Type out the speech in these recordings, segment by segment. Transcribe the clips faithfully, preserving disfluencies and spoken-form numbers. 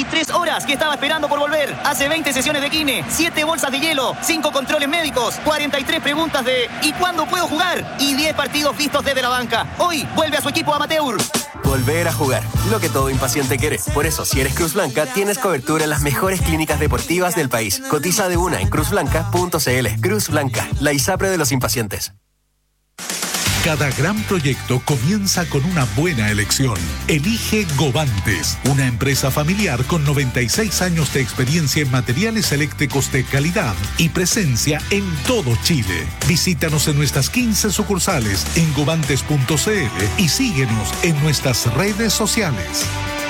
veintitrés horas que estaba esperando por volver. Hace veinte sesiones de kine, siete bolsas de hielo, cinco controles médicos, cuarenta y tres preguntas de ¿y cuándo puedo jugar? Y diez partidos vistos desde la banca. Hoy vuelve a su equipo amateur. Volver a jugar, lo que todo impaciente quiere. Por eso, si eres Cruz Blanca, tienes cobertura en las mejores clínicas deportivas del país. Cotiza de una en cruz blanca punto c l. Cruz Blanca, la ISAPRE de los impacientes. Cada gran proyecto comienza con una buena elección. Elige Govantes, una empresa familiar con noventa y seis años de experiencia en materiales eléctricos de calidad y presencia en todo Chile. Visítanos en nuestras quince sucursales en govantes punto c l y síguenos en nuestras redes sociales.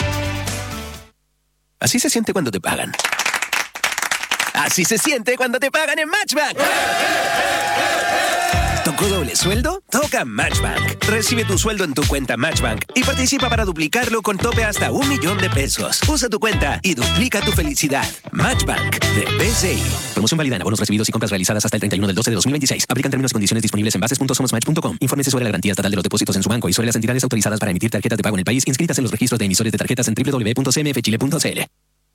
Así se siente cuando te pagan. Así se siente cuando te pagan en Matchbank. ¿Tocó doble sueldo? Toca Matchbank. Recibe tu sueldo en tu cuenta Matchbank y participa para duplicarlo con tope hasta un millón de pesos. Usa tu cuenta y duplica tu felicidad. Matchbank de B C I. Promoción válida en abonos recibidos y compras realizadas hasta el treinta y uno del doce de dos mil veintiséis. Aplican términos y condiciones disponibles en bases punto somos match punto com. Infórmese sobre la garantía estatal de los depósitos en su banco y sobre las entidades autorizadas para emitir tarjetas de pago en el país inscritas en los registros de emisores de tarjetas en doble u doble u doble u punto c m f chile punto c l.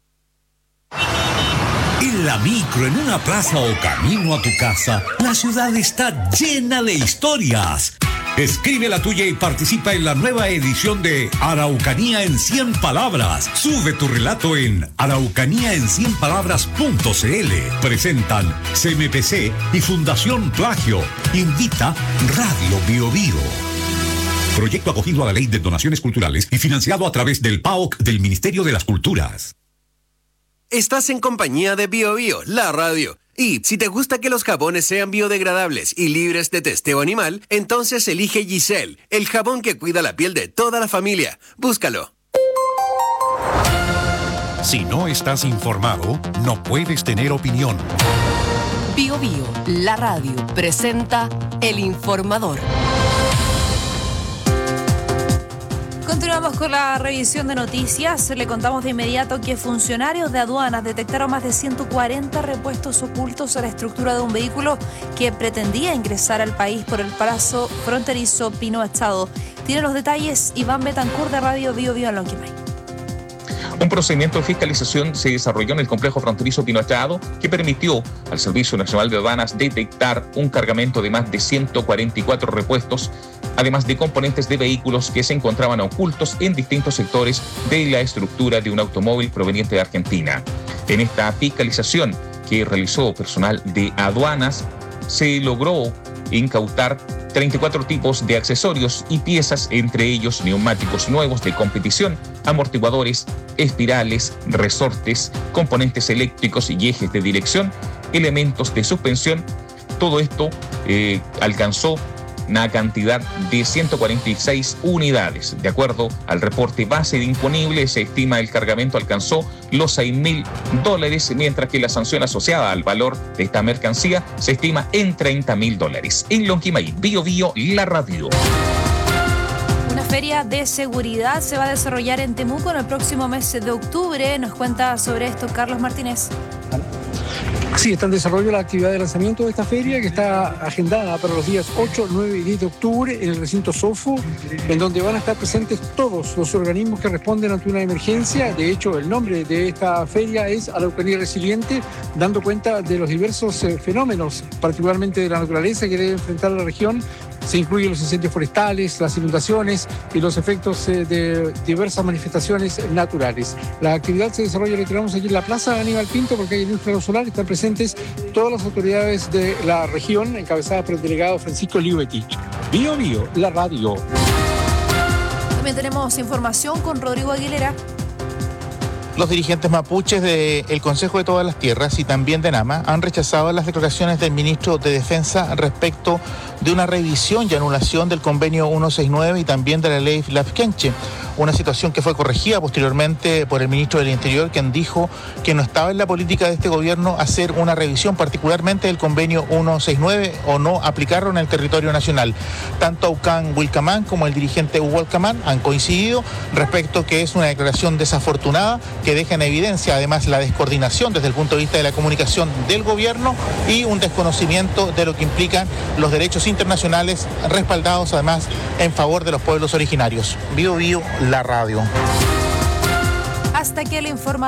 En la micro, en una plaza o camino a tu casa, la ciudad está llena de historias. Escribe la tuya y participa en la nueva edición de Araucanía en cien palabras. Sube tu relato en araucanía en cien palabras punto c l. Presentan C M P C y Fundación Plagio. Invita Radio Bio Bio. Proyecto acogido a la Ley de Donaciones Culturales y financiado a través del P A O C del Ministerio de las Culturas. Estás en compañía de Bio Bio, la radio. Y si te gusta que los jabones sean biodegradables y libres de testeo animal, entonces elige Giselle, el jabón que cuida la piel de toda la familia. Búscalo. Si no estás informado, no puedes tener opinión. Bio Bio, la radio, presenta El Informador. Continuamos con la revisión de noticias. Le contamos de inmediato que funcionarios de aduanas detectaron más de ciento cuarenta repuestos ocultos a la estructura de un vehículo que pretendía ingresar al país por el paso fronterizo Pino Echado. Tiene los detalles Iván Betancourt de Radio Bio Bio en Lonquimay. Un procedimiento de fiscalización se desarrolló en el complejo fronterizo Pino Echado que permitió al Servicio Nacional de Aduanas detectar un cargamento de más de ciento cuarenta y cuatro repuestos, además de componentes de vehículos que se encontraban ocultos en distintos sectores de la estructura de un automóvil proveniente de Argentina. En esta fiscalización que realizó personal de aduanas, se logró incautar treinta y cuatro tipos de accesorios y piezas, entre ellos neumáticos nuevos de competición, amortiguadores, espirales, resortes, componentes eléctricos y ejes de dirección, elementos de suspensión. Todo esto eh, alcanzó una cantidad de ciento cuarenta y seis unidades. De acuerdo al reporte base de imponible, se estima el cargamento alcanzó los seis mil dólares, mientras que la sanción asociada al valor de esta mercancía se estima en treinta mil dólares. En Lonquimay, Bio Bio, la radio. Una feria de seguridad se va a desarrollar en Temuco en el próximo mes de octubre. Nos cuenta sobre esto Carlos Martínez. Sí, está en desarrollo la actividad de lanzamiento de esta feria que está agendada para los días ocho, nueve y diez de octubre en el recinto Sofo, en donde van a estar presentes todos los organismos que responden ante una emergencia. De hecho, el nombre de esta feria es Araucanía Resiliente, dando cuenta de los diversos eh, fenómenos, particularmente de la naturaleza que debe enfrentar la región. Se incluyen los incendios forestales, las inundaciones y los efectos eh, de diversas manifestaciones naturales. La actividad se desarrolla, le tenemos aquí en la Plaza Aníbal Pinto, porque hay industria solar, están presentes todas las autoridades de la región, encabezadas por el delegado Francisco Liubetich. Bio Bio, la radio. También tenemos información con Rodrigo Aguilera. Los dirigentes mapuches del Consejo de Todas las Tierras y también de Nama han rechazado las declaraciones del ministro de Defensa respecto de una revisión y anulación del convenio ciento sesenta y nueve y también de la ley Lafkenche, una situación que fue corregida posteriormente por el ministro del Interior, quien dijo que no estaba en la política de este gobierno hacer una revisión, particularmente del convenio ciento sesenta y nueve, o no aplicarlo en el territorio nacional. Tanto Aucán Wilcamán como el dirigente Hugo Alcamán han coincidido respecto que es una declaración desafortunada que deja en evidencia además la descoordinación desde el punto de vista de la comunicación del gobierno y un desconocimiento de lo que implican los derechos internacionales respaldados además en favor de los pueblos originarios. Bio Bio, la radio. Hasta que el informa